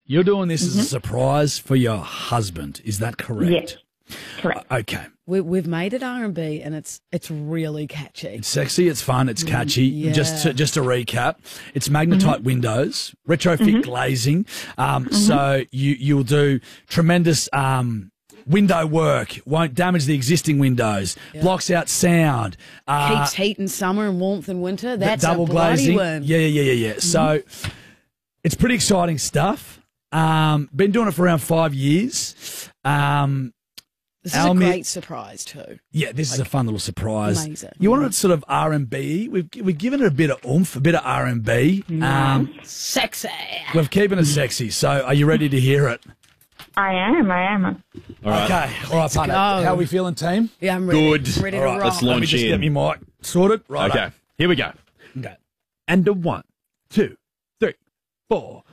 You're doing this as a surprise for your husband. Is that correct? Yes, correct. Okay. We've made it R&B, and it's really catchy. It's sexy, it's fun, it's catchy. yeah. Just to recap, it's magnetite windows, retrofit glazing. So you'll do tremendous window work, won't damage the existing windows, blocks out sound. Keeps heat in summer and warmth in winter. That's double a bloody glazing. win. Yeah. So it's pretty exciting stuff. Been doing it for around 5 years. This is a great surprise too. Yeah, this is a fun little surprise. Amazing. You want it sort of R&B. We've given it a bit of oomph, a bit of R&B. Sexy. We're keeping it sexy. So are you ready to hear it? I am. All right. Okay. All right, partner. go. How are we feeling, team? Yeah, I'm ready. Good. Ready to All right, rock. let's Let me launch just in. get my mic sorted. Right. Okay, here we go. Okay. And a 1, 2, 3, 4.